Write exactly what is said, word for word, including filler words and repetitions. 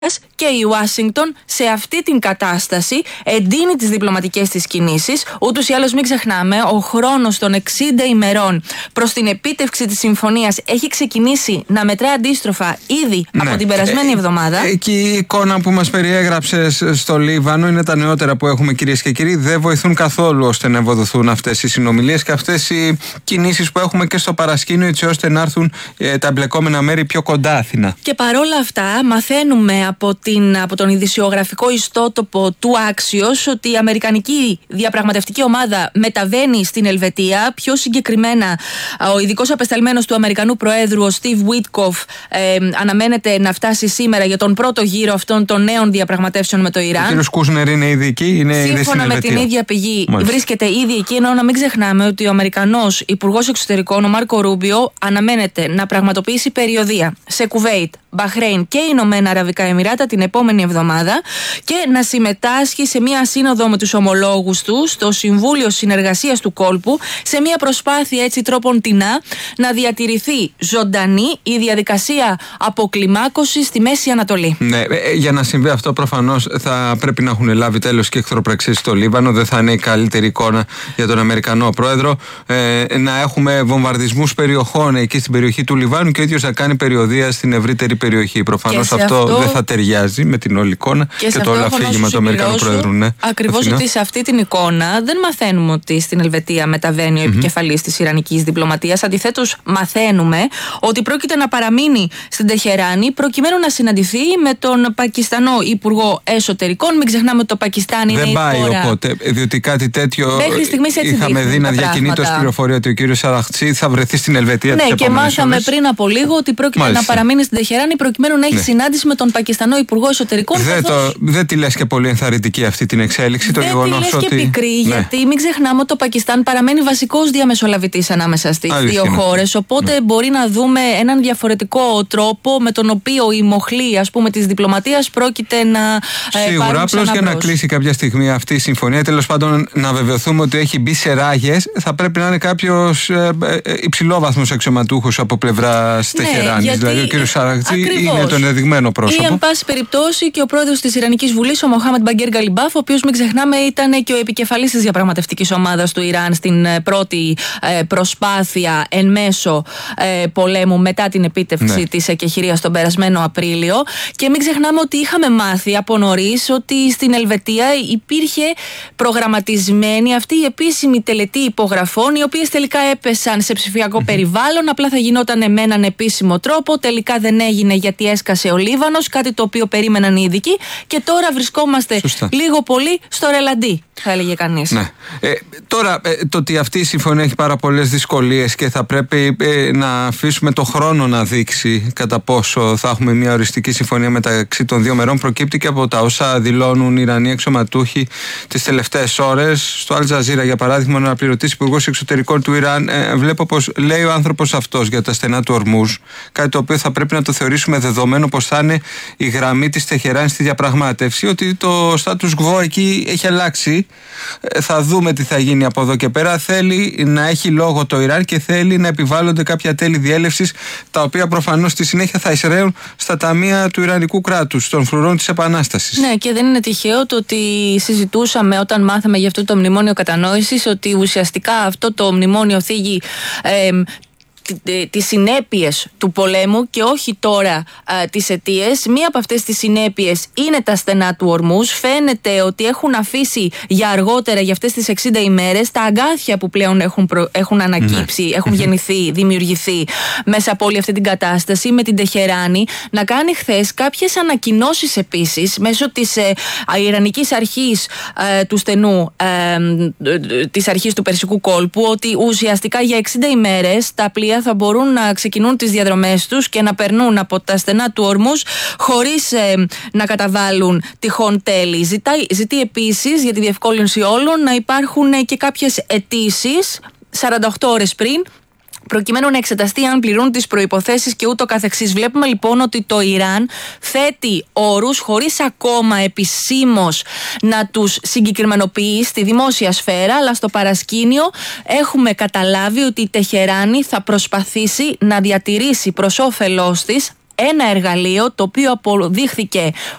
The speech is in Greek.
και η Ουάσιγκτον σε αυτή την κατάσταση εντείνει τις διπλωματικές της κινήσεις. Ούτως ή άλλως μην ξεχνάμε, ο χρόνος των εξήντα ημερών προς την επίτευξη της συμφωνίας έχει ξεκινήσει να μετρά αντίστροφα ήδη ναι. από την περασμένη ε, εβδομάδα. Εκεί η εικόνα που μας περιέγραψες στο Λίβανο είναι τα νεότερα που έχουμε, κυρίες και κύριοι, δεν βοηθούν καθόλου ώστε να ευοδοθούν αυτές οι συνομιλίες και αυτές οι κινήσεις που έχουμε και στο παρασκήνιο, έτσι ώστε να έρθουν ε, τα εμπλεκόμενα μέρη πιο κοντά Αθήνα. Και παρόλα αυτά μαθαίνουμε από, την, από τον ειδησιογραφικό ιστότοπο του Axios ότι η αμερικανική διαπραγματευτική ομάδα μεταβαίνει στην Ελβετία. Πιο συγκεκριμένα, ο ειδικός απεσταλμένος του Αμερικανού Προέδρου, ο Steve Witkoff, ε, αναμένεται να φτάσει σήμερα για τον πρώτο γύρο αυτών των νέων διαπραγματεύσεων με το Ιράν. Ο κ. Κούσνερ είναι ήδη εκεί, είναι ήδη στην Ελβετία. Σύμφωνα με την ίδια πηγή, μάλιστα, βρίσκεται ήδη εκεί, ενώ να μην ξεχνάμε ότι ο Αμερικανός Υπουργός Εξωτερικών, ο Μάρκο Ρούμπιο, αναμένεται να πραγματοποιήσει περιοδεία σε Κουβέιτ, Μπαχρέιν και Ηνωμένα Αραβικά Εμιράτα την επόμενη εβδομάδα και να συμμετάσχει σε μια σύνοδο με τους ομολόγους του στο Συμβούλιο Συνεργασίας του Κόλπου, σε μια προσπάθεια έτσι τρόπον τεινά να διατηρηθεί ζωντανή η διαδικασία αποκλιμάκωσης στη Μέση Ανατολή. Ναι, για να συμβεί αυτό προφανώς θα πρέπει να έχουν λάβει τέλος και εχθροπραξίες στο Λίβανο. Δεν θα είναι η καλύτερη εικόνα για τον Αμερικανό Πρόεδρο. Ε, να έχουμε βομβαρδισμούς περιοχών εκεί στην περιοχή του Λιβάνου και ο ίδιος να κάνει περιοδεία στην ευρύτερη περιοχή. Προφανώς αυτό, αυτό δεν θα ταιριάζει με την όλη εικόνα και, και το όλο αφήγημα του Αμερικανού Πρόεδρου. Ναι, ακριβώς ότι σε αυτή την εικόνα δεν μαθαίνουμε ότι στην Ελβετία μεταβαίνει ο mm-hmm. επικεφαλής της Ιρανικής διπλωματίας. Αντιθέτως, μαθαίνουμε ότι πρόκειται να παραμείνει στην Τεχεράνη προκειμένου να συναντηθεί με τον Πακιστανό Υπουργό Εσωτερικών. Μην ξεχνάμε ότι το Πακιστάν είναι δεν η πάει χώρα... οπότε, διότι κάτι τέτοιο είχαμε δει να διακινείται ως πληροφορία ότι ο κύριος Σαραχτζή θα βρεθεί στην Ελβετία. Ναι, και μάθαμε ώρες. πριν από λίγο ότι πρόκειται Μάλιστα. να παραμείνει στην Τεχεράνη προκειμένου να έχει ναι. συνάντηση με τον Πακιστανό Υπουργό Εσωτερικών. Δεν, καθώς... δεν τη λες και πολύ ενθαρρυντική αυτή την εξέλιξη. Δεν το γεγονός τη λες ότι... και πικρή, ναι. γιατί μην ξεχνάμε ότι το Πακιστάν παραμένει βασικός διαμεσολαβητής ανάμεσα στις Αλήθεια. δύο χώρες. Οπότε ναι. μπορεί να δούμε έναν διαφορετικό τρόπο με τον οποίο η μοχλή, ας πούμε, της διπλωματίας πρόκειται να. Σίγουρα, απλώς για να κλείσει κάποια στιγμή αυτή η συμφωνία, τέλος πάντων να βεβαιωθούμε ότι έχει μπει σε ράγες, θα πρέπει να είναι κάποιος ε, ε, υψηλόβαθμος αξιωματούχος από πλευράς ναι, Τεχεράνης. Δηλαδή ο κ. Σαραχτζή είναι το ενδεδειγμένο πρόσωπο. Ή, εν πάση περιπτώσει, και ο πρόεδρος της Ιρανικής Βουλής, ο Μοχάμεντ Μπαγκέρ Γκαλιμπάφ, ο οποίος, μην ξεχνάμε, ήταν και ο επικεφαλής της διαπραγματευτικής ομάδας του Ιράν στην πρώτη ε, προσπάθεια εν μέσω ε, πολέμου μετά την επίτευξη ναι. της εκεχηρίας τον περασμένο Απρίλιο. Και μην ξεχνάμε ότι είχαμε μάθει από νωρίς ότι στην Ελβετία υπήρχε προγραμματισμένη αυτή η επίσημη τελετή υπογραφών, οι οποίες τελικά έπεσαν σε ψηφιακό mm-hmm. περιβάλλον, απλά θα γινόταν με έναν επίσημο τρόπο. Τελικά δεν έγινε γιατί έσκασε ο Λίβανος, κάτι το οποίο περίμεναν οι ειδικοί, και τώρα βρισκόμαστε Σωστά. λίγο πολύ στο ρελαντί, θα έλεγε κανείς. Ναι. Ε, τώρα, ε, το ότι αυτή η συμφωνία έχει πάρα πολλές δυσκολίες και θα πρέπει ε, να αφήσουμε το χρόνο να δείξει κατά πόσο θα έχουμε μια οριστική συμφωνία μεταξύ των δύο μερών, προκύπτει και από τα όσα δηλώνουν οι Ιρανοί αξιωματούχοι τις τελευταίες ώρες. Στο Αλ Τζαζίρα, για παράδειγμα, ο αναπληρωτής υπουργός εξωτερικών του Ιράν, ε, βλέπω πως λέει ο άνθρωπος αυτός για τα στενά του Ορμούζ, κάτι το οποίο θα πρέπει να το θεωρήσουμε δεδομένο πως θα είναι η γραμμή της Τεχεράνης στη διαπραγμάτευση, ότι το status quo εκεί έχει αλλάξει. Ε, θα δούμε τι θα γίνει από εδώ και πέρα. Θέλει να έχει λόγο το Ιράν και θέλει να επιβάλλονται κάποια τέλη διέλευσης, τα οποία προφανώς στη συνέχεια θα εισραίουν στα ταμεία του Ιρανικού κράτους, των φρουρών της Επανάστασης. Ναι, και δεν είναι τυχαίο το ότι συζητούσαμε όταν μάθαμε για αυτό το μνημόνιο κατανόησης ότι ουσιαστικά αυτό το μνημόνιο θίγει ε, τις συνέπειες του πολέμου και όχι τώρα α, τις αιτίες. Μία από αυτές τις συνέπειες είναι τα στενά του Ορμούζ. Φαίνεται ότι έχουν αφήσει για αργότερα, για αυτές τις εξήντα ημέρες, τα αγκάθια που πλέον έχουν, προ, έχουν ανακύψει, mm-hmm. έχουν γεννηθεί, δημιουργηθεί μέσα από όλη αυτή την κατάσταση, με την Τεχεράνη να κάνει χθες κάποιες ανακοινώσεις επίσης μέσω της ε, Ιρανικής αρχής ε, του στενού, ε, της αρχής του Περσικού κόλπου, ότι ουσιαστικά για εξήντα ημέρες τα πλοία θα μπορούν να ξεκινούν τις διαδρομές τους και να περνούν από τα στενά του Ορμούζ χωρίς ε, να καταβάλουν τυχόν τέλη. Ζητάει, ζητεί επίσης για τη διευκόλυνση όλων να υπάρχουν ε, και κάποιες αιτήσεις σαράντα οκτώ ώρες πριν, προκειμένου να εξεταστεί αν πληρούν τις προϋποθέσεις και ούτω καθεξής. Βλέπουμε λοιπόν ότι το Ιράν θέτει όρους χωρίς ακόμα επισήμως να τους συγκεκριμενοποιεί στη δημόσια σφαίρα, αλλά στο παρασκήνιο έχουμε καταλάβει ότι η Τεχεράνη θα προσπαθήσει να διατηρήσει προς όφελός της ένα εργαλείο το οποίο αποδείχθηκε